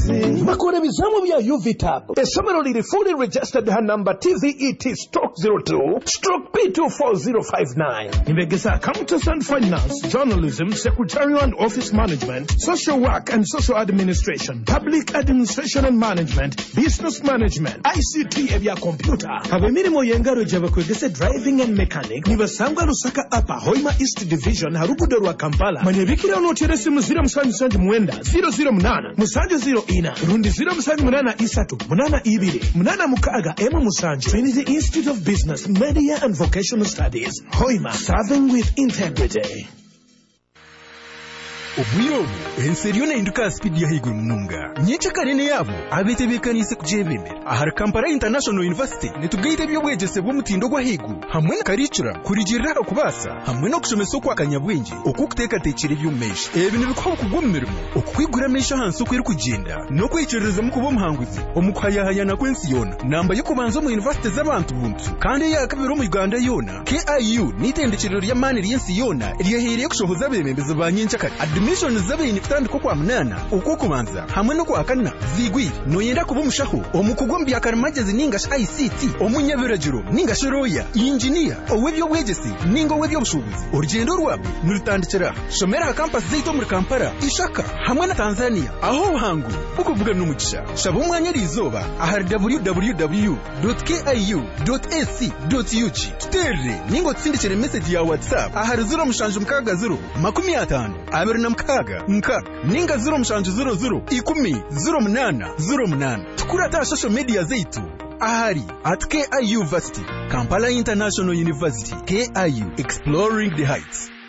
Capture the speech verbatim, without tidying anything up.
kazi bakora ibizamu bya U V T A B esomero liri fully registered ha number T V E T stroke zero two stroke P two four zero five nine Nibegesa Accountants and Finance, Journalism, Secretarial and Office Management, Social Work and Social Administration, Public Administration and Management, Business Management, I C T ebya computer. Abemirimo yengaro jabakwegese driving and mechanic nibasangwa Lusaka Upper Hoima East Division harugudo rwa Kampala. Manyebikira onoteresi muzira musanju sanju mwenda zero zero munana musanju zero ina rundi zero musanju munana isatu munana ibiri munana mukaga emu musanju. Trinity Institute of Business, Media and Vocational Studies. Hoima, serving with integrity. Obuyobu enseriyo induka speed ya higuru mununga nyicha karene yabo abetebekanise kujebemera ahari Kampala International University nitugaite byobwegese bw'umutindo gwa higu hamwe na karicura kurigirira okubasa hamwe no kushomesa kwa kanyabwenge okukuteka tekire by'umesha ebintu bikho kugummirimo okukwigura mesha hanso kwiri kugenda no kwicereza mu kubo muhanguzi omukwayahanya na kwensi yona namba yo kubanza mu university z'abantu buntu kandi yakabiro mu Uganda yona K I U nitendekero rya mani ryensi yona riyahereye kushohoza bemembeze banyencha kare admission zabini kutandiko kwa mnana uko kumanza hamwe no kwa kana zigwi no yenda kuba mushaho omukugombi akarimagezi ninga I C T omunyabiragiro ninga shoroya engineer owebyo bwegesi ninga owebyo bushubuzi urugendo rwabo nurutandikira shomera campus zito muri Kampala ishaka hamwe na Tanzania aho hangu ukuvuga n'umugisha shabo umwanya rizoba ahari w w w dot k i u dot a c dot u g tere ningo tsindikire message ya WhatsApp ahari zero mushanju mkaga zero makumi atanu abiri na mkaga nka ninga zero mushanju zero zero ikumi zero munana zero munana tukurata social media zetu ahari at K I U University Kampala International University K I U Exploring the Heights.